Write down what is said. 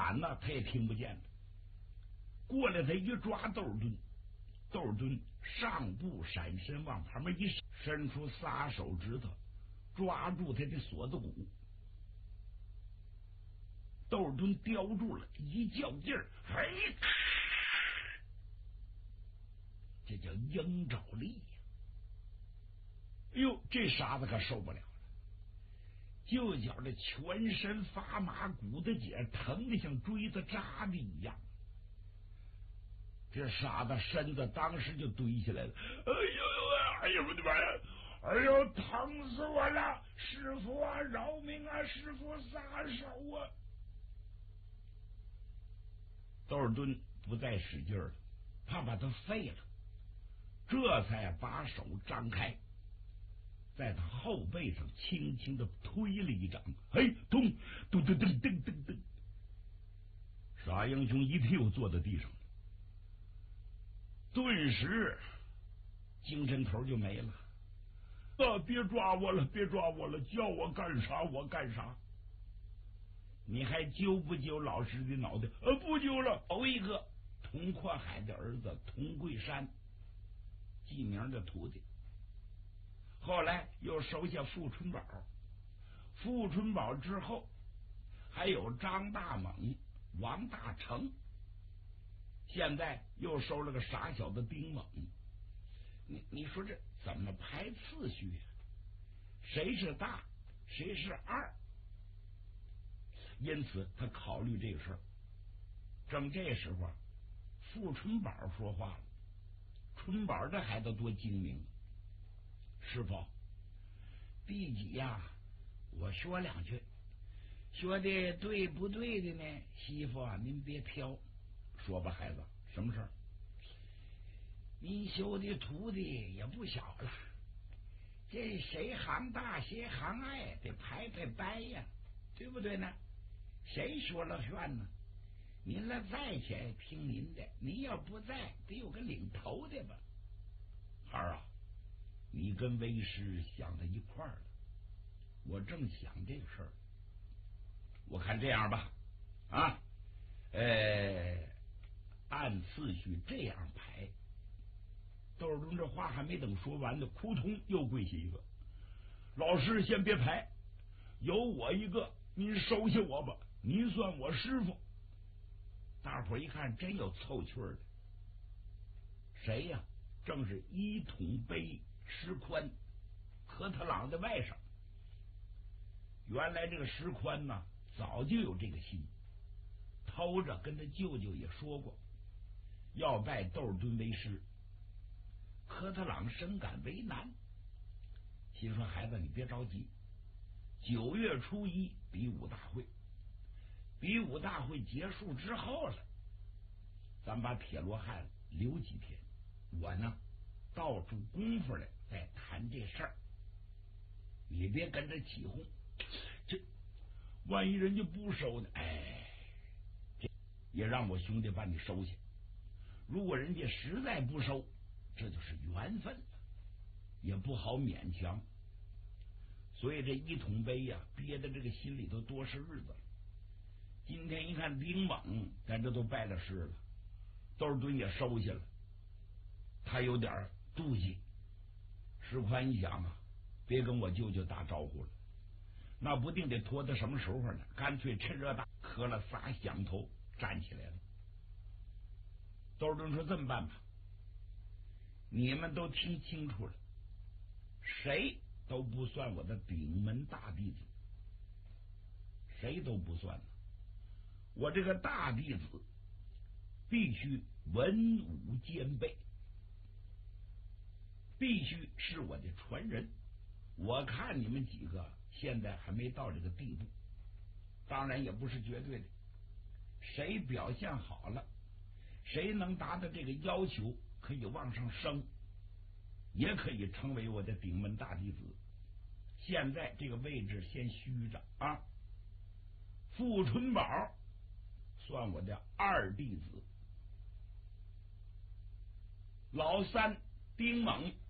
喊呢，他也听不见了。过来，他一抓窦敦，窦敦上步闪身往旁边一伸出仨手指头，抓住他的锁子骨。窦敦叼住了，一较劲儿，嘿，这叫鹰爪力呀！哟，这傻子可受不了了，就觉着全身发麻，骨头节疼的像锥子扎的一样。这傻子身子当时就堆起来了，哎呦我的妈呀！哎呦，疼死我了！师傅啊，饶命啊！师傅撒手啊！窦尔敦不再使劲了，怕把他废了，这才把手张开，在他后背上轻轻的推了一掌，嘿，咚咚咚咚咚咚咚，傻英雄一屁股坐在地上了，顿时精神头就没了。别抓我了，别抓我了，叫我干啥我干啥。你还揪不揪老师的脑袋？不揪了。头一个佟阔海的儿子佟桂山，记名的徒弟，后来又收下傅春宝，傅春宝之后还有张大猛、王大成，现在又收了个傻小子丁猛。你说这怎么排次序啊？谁是大，谁是二？因此他考虑这个事儿。正这时候，傅春宝说话了。春宝这孩子多精明，师傅，弟几呀？我说两句，说的对不对的呢？媳妇啊，您别挑，说吧，孩子，什么事儿？您修的徒弟也不小了，这谁行大谁行矮得排排班呀，对不对呢？谁说了算呢？您了在前听您的，您要不在得有个领头的吧。孩儿啊，你跟为师想到一块儿了，我正想这个事儿。我看这样吧，啊，按次序这样排。窦尔敦这话还没等说完呢，扑通又跪下一个。老师先别排，有我一个，您收下我吧，您算我师傅。大伙一看，真有凑趣儿的。谁呀？正是一统碑石宽，和他郎的外甥。原来这个石宽呢，早就有这个心，偷着跟他舅舅也说过，要拜窦尔敦为师。科特朗深感为难，心说：“孩子，你别着急，9月初1比武大会，比武大会结束之后了，咱把铁罗汉留几天，我呢倒出功夫来再谈这事儿。你别跟着起哄，这万一人家不收呢？这也让我兄弟把你收下。如果人家实在不收，这就是缘分了，也不好勉强。所以这一统碑呀，憋的这个心里头多是日子了。今天一看丁猛在这都拜了师了，窦尔敦也收下了，他有点妒忌。石宽一想啊，别跟我舅舅打招呼了，那不定得拖到什么时候呢？干脆趁热打，磕了仨响头，站起来了。窦尔敦说：“这么办吧，你们都听清楚了，谁都不算我的顶门大弟子，谁都不算了。我这个大弟子必须文武兼备，必须是我的传人。我看你们几个现在还没到这个地步，当然也不是绝对的。谁表现好了，谁能达到这个要求，可以往上升，也可以成为我的顶门大弟子。现在这个位置先虚着啊。傅春宝算我的2弟子，老三丁猛